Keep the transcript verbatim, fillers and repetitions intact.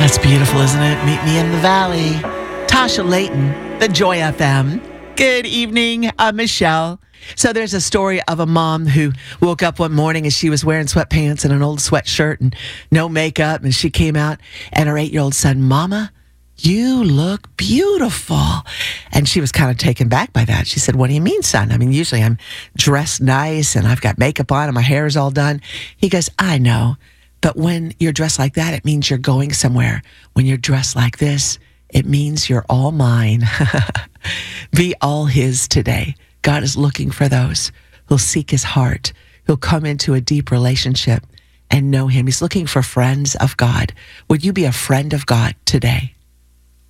That's beautiful, isn't it? Meet me in the valley. Tasha Layton, the Joy F M. Good evening, uh, Michelle. So there's a story of a mom who woke up one morning and she was wearing sweatpants and an old sweatshirt and no makeup. And she came out and her eight-year-old son, Mama, you look beautiful. And she was kind of taken back by that. She said, what do you mean, son? I mean, usually I'm dressed nice and I've got makeup on and my hair is all done. He goes, I know. But when you're dressed like that, it means you're going somewhere. When you're dressed like this, it means you're all mine. Be all his today. God is looking for those who'll seek his heart, who'll come into a deep relationship and know him. He's looking for friends of God. Would you be a friend of God today?